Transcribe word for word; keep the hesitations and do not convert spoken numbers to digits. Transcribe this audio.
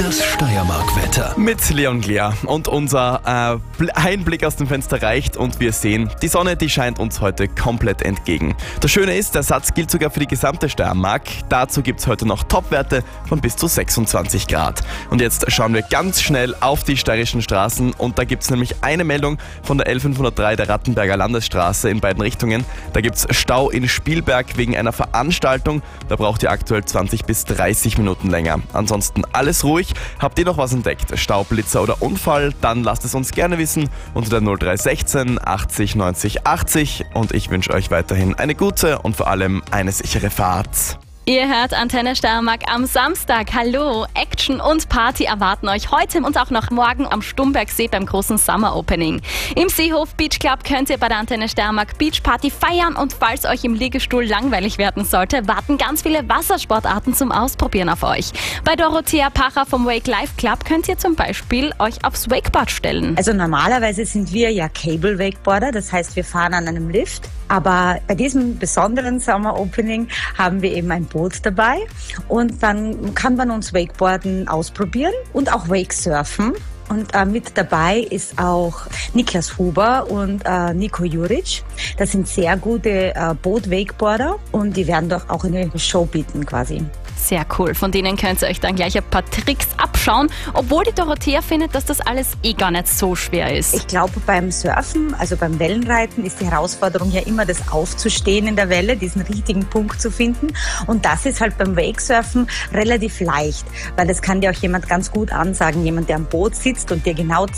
Das Steiermark-Wetter. Mit Leon Glea. Und unser äh, Einblick aus dem Fenster reicht und wir sehen, die Sonne, die scheint uns heute komplett entgegen. Das Schöne ist, der Satz gilt sogar für die gesamte Steiermark. Dazu gibt es heute noch Topwerte von bis zu sechsundzwanzig Grad. Und jetzt schauen wir ganz schnell auf die steirischen Straßen und da gibt es nämlich eine Meldung von der L fünfhundertdrei der Rattenberger Landesstraße in beiden Richtungen. Da gibt es Stau in Spielberg wegen einer Veranstaltung. Da braucht ihr aktuell zwanzig bis dreißig Minuten länger. Ansonsten alles ruhig. Habt ihr noch was entdeckt? Stau, Blitzer oder Unfall? Dann lasst es uns gerne wissen unter der null drei sechzehn achtzig neunzig achtzig und ich wünsche euch weiterhin eine gute und vor allem eine sichere Fahrt. Ihr hört Antenne Steiermark am Samstag. Hallo, Action und Party erwarten euch heute und auch noch morgen am Stumbergsee beim großen Summer Opening. Im Seehof Beach Club könnt ihr bei der Antenne Steiermark Beach Party feiern und falls euch im Liegestuhl langweilig werden sollte, warten ganz viele Wassersportarten zum Ausprobieren auf euch. Bei Dorothea Pacher vom Wake Life Club könnt ihr zum Beispiel euch aufs Wakeboard stellen. Also normalerweise sind wir ja Cable Wakeboarder, das heißt wir fahren an einem Lift. Aber bei diesem besonderen Summer Opening haben wir eben ein Boot dabei und dann kann man uns Wakeboarden ausprobieren und auch Wakesurfen. Und äh, mit dabei ist auch Niklas Huber und äh, Nico Juric. Das sind sehr gute äh, Boot-Wakeboarder und die werden doch auch eine Show bieten quasi. Sehr cool. Von denen könnt ihr euch dann gleich ein paar Tricks abschauen, obwohl die Dorothea findet, dass das alles eh gar nicht so schwer ist. Ich glaube, beim Surfen, also beim Wellenreiten, ist die Herausforderung ja immer das Aufzustehen in der Welle, diesen richtigen Punkt zu finden. Und das ist halt beim Wakesurfen relativ leicht, weil das kann dir auch jemand ganz gut ansagen, jemand, der am Boot sitzt und dir genau